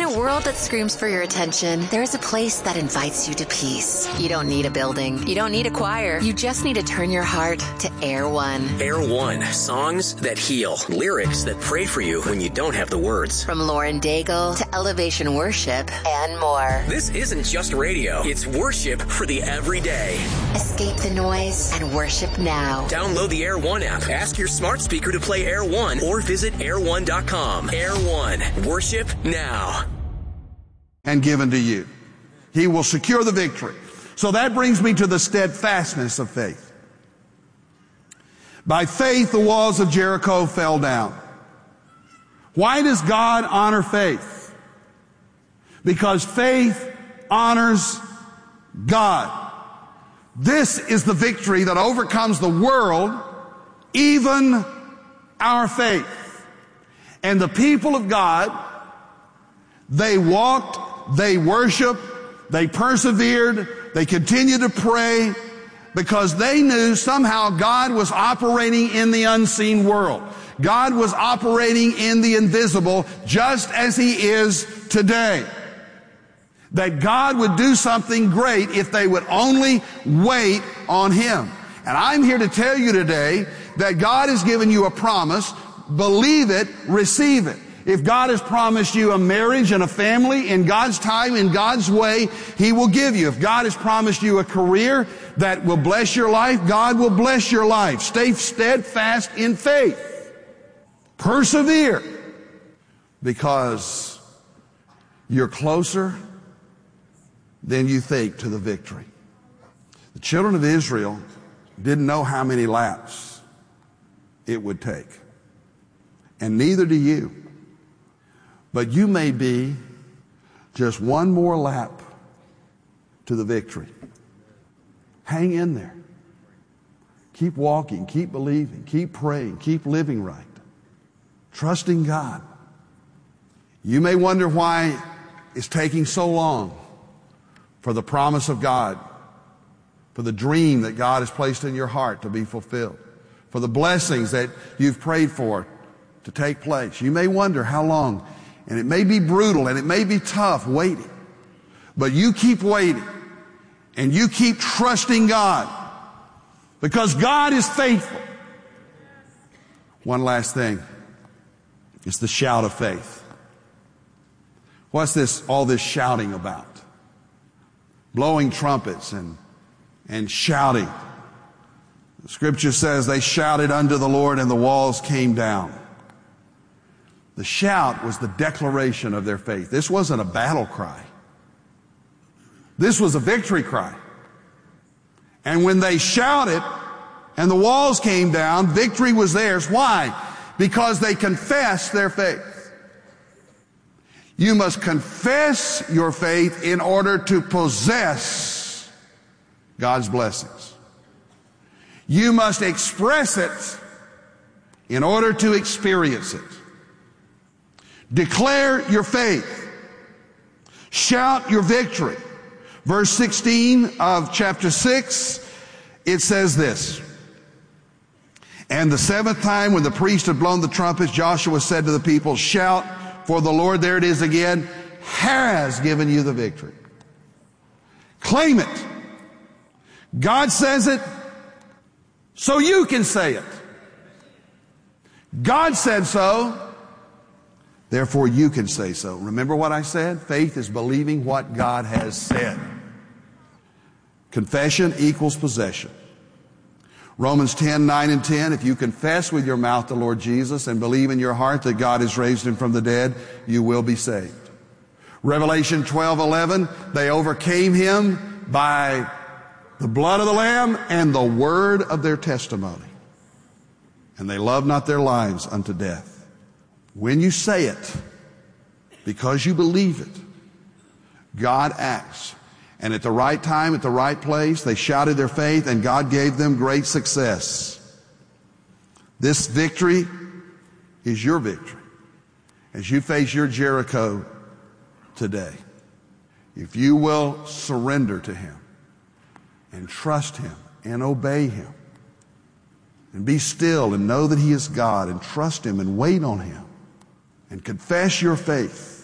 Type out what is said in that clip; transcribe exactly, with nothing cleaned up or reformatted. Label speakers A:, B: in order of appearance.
A: a world that screams for your attention, there is a place that invites you to peace. You don't need a building. You don't need a choir. You just need to turn your heart to Air One.
B: Air One. Songs that heal. Lyrics that pray for you when you don't have the words.
A: From Lauren Daigle to Elevation Worship and more.
B: This isn't just radio. It's worship for the everyday.
A: Escape the noise and worship now.
B: Download the Air One app. Ask your smart speaker to play Air One or visit air one dot com. Air One. Worship now.
C: And given to you. He will secure the victory. So that brings me to the steadfastness of faith. By faith, the walls of Jericho fell down. Why does God honor faith? Because faith honors God. This is the victory that overcomes the world, even our faith. And the people of God, they walked, they worshiped, they persevered, they continued to pray because they knew somehow God was operating in the unseen world. God was operating in the invisible just as He is today. That God would do something great if they would only wait on Him. And I'm here to tell you today that God has given you a promise. Believe it, receive it. If God has promised you a marriage and a family in God's time, in God's way, He will give you. If God has promised you a career that will bless your life, God will bless your life. Stay steadfast in faith. Persevere, because you're closer than you think to the victory. The children of Israel didn't know how many laps it would take. And neither do you. But you may be just one more lap to the victory. Hang in there. Keep walking, keep believing, keep praying, keep living right. Trusting God. You may wonder why it's taking so long for the promise of God, for the dream that God has placed in your heart to be fulfilled, for the blessings that you've prayed for to take place. You may wonder how long, and it may be brutal and it may be tough waiting, but you keep waiting and you keep trusting God because God is faithful. One last thing. It's the shout of faith. What's this, all this shouting about? Blowing trumpets and, and shouting. The scripture says they shouted unto the Lord and the walls came down. The shout was the declaration of their faith. This wasn't a battle cry. This was a victory cry. And when they shouted and the walls came down, victory was theirs. Why? Because they confessed their faith. You must confess your faith in order to possess God's blessings. You must express it in order to experience it. Declare your faith. Shout your victory. Verse sixteen of chapter six, it says this. And the seventh time when the priest had blown the trumpets, Joshua said to the people, shout, for the Lord, there it is again, has given you the victory. Claim it. God says it, so you can say it. God said so, therefore you can say so. Remember what I said? Faith is believing what God has said. Confession equals possession. Romans ten, nine and ten, if you confess with your mouth the Lord Jesus and believe in your heart that God has raised Him from the dead, you will be saved. Revelation twelve, eleven, they overcame Him by the blood of the Lamb and the word of their testimony. And they loved not their lives unto death. When you say it, because you believe it, God acts. And at the right time, at the right place, they shouted their faith and God gave them great success. This victory is your victory as you face your Jericho today. If you will surrender to Him and trust Him and obey Him and be still and know that He is God and trust Him and wait on Him and confess your faith,